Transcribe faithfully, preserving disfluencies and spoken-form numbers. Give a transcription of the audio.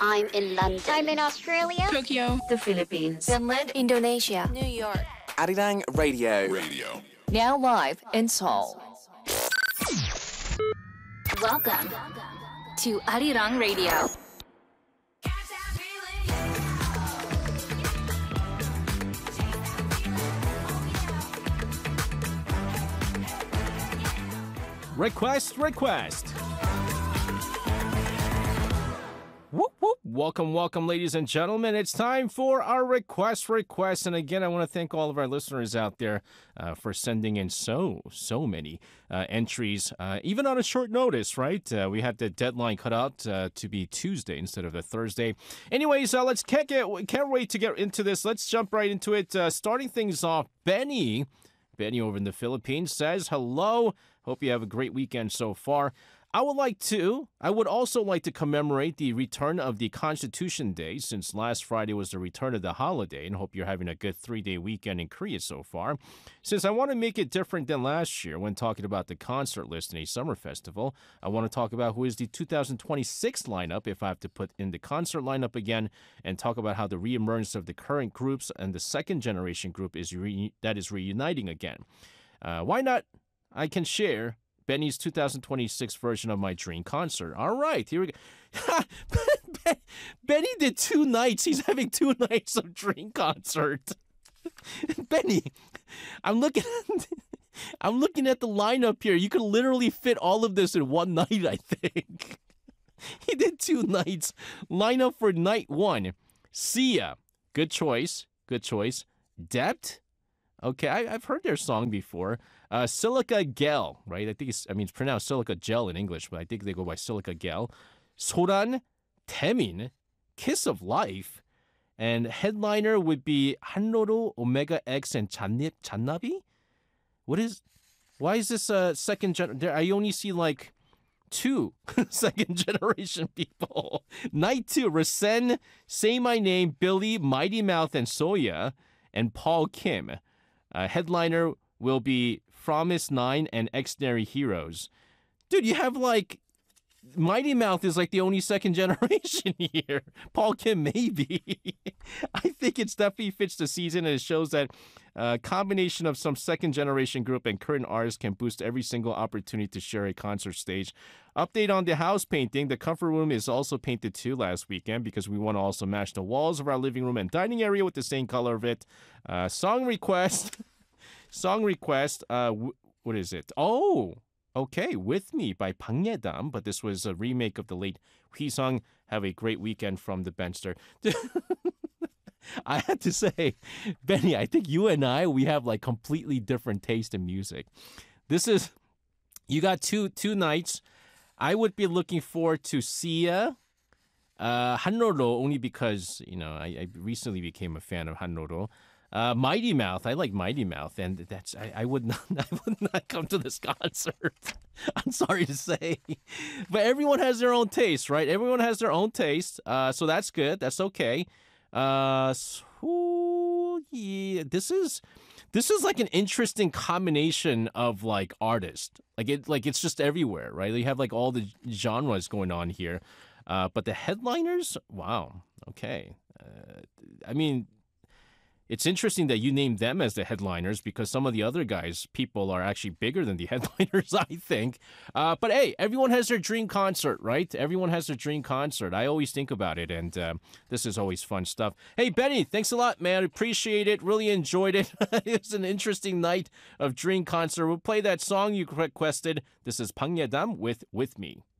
I'm in London. I'm in Australia. Tokyo. The Philippines. Finland. Indonesia. New York. Arirang Radio. Radio. Now live in Seoul. Welcome to Arirang Radio. Request, request. Whoop, whoop. Welcome, welcome, ladies and gentlemen. It's time for our request, request. And again, I want to thank all of our listeners out there uh, for sending in so, so many uh, entries, uh, even on a short notice, right? Uh, we had the deadline cut out uh, to be Tuesday instead of the Thursday. Anyways, uh, let's can't get can't wait to get into this. Let's jump right into it. Uh, starting things off, Benny. Benny over in the Philippines says, hello. Hope you have a great weekend so far. I would like to, I would also like to commemorate the return of the Constitution Day, since last Friday was the return of the holiday, and hope you're having a good three-day weekend in Korea so far. Since I want to make it different than last year when talking about the concert list in a summer festival, I want to talk about who is the two thousand twenty-six lineup, if I have to put in the concert lineup again, and talk about how the reemergence of the current groups and the second generation group is re- that is reuniting again. Uh, why not? I can share Benny's two thousand twenty-six version of my dream concert. All right, here we go. Benny did two nights. He's having two nights of dream concert. Benny, I'm looking at, I'm looking at the lineup here. You could literally fit all of this in one night, I think. He did two nights. Lineup for night one. Sia. Good choice. Good choice. Debt. Okay, I, I've heard their song before. Uh, Silica Gel, right? I think it's, I mean, it's pronounced Silica Gel in English, but I think they go by Silica Gel. Soran, Taemin, Kiss of Life, and headliner would be Hanroru, Omega X, and Jannip, Jannabi? What is, why is this a second gen? There, I only see like two second generation people. Night two, Rasen, Say My Name, Billy, Mighty Mouth, and Soya, and Paul Kim. Uh, headliner will be Promise Nine and Extraordinary Heroes. Dude, you have like Mighty Mouth is like the only second generation here. Paul Kim, maybe. I think it's definitely fits the season, and it shows that a combination of some second generation group and current artists can boost every single opportunity to share a concert stage. Update on the house painting. The comfort room is also painted too last weekend because we want to also match the walls of our living room and dining area with the same color of it. Uh, song request. Song request. Uh, w- what is it? Oh, okay. With Me by Bang Ye-dam, but this was a remake of the late Hui-sung. Have a great weekend from the Benchster. I had to say, Benny, I think you and I, we have like completely different taste in music. This is, you got two two nights. I would be looking forward to Sia, uh, Hanroru, only because, you know, I, I recently became a fan of Hanroru. Uh, Mighty Mouth, I like Mighty Mouth, and that's I, I would not I would not come to this concert. I'm sorry to say, but everyone has their own taste, right? Everyone has their own taste, uh, so that's good. That's okay. Uh, so, yeah, this is this is like an interesting combination of like artists. Like it, like it's just everywhere, right? You have like all the genres going on here, uh, but the headliners, wow, okay. Uh, I mean. It's interesting that you named them as the headliners because some of the other guys, people are actually bigger than the headliners, I think. Uh, but hey, everyone has their dream concert, right? Everyone has their dream concert. I always think about it, and uh, this is always fun stuff. Hey, Benny, thanks a lot, man. Appreciate it. Really enjoyed it. It was an interesting night of dream concert. We'll play that song you requested. This is Bang Ye-dam with With Me.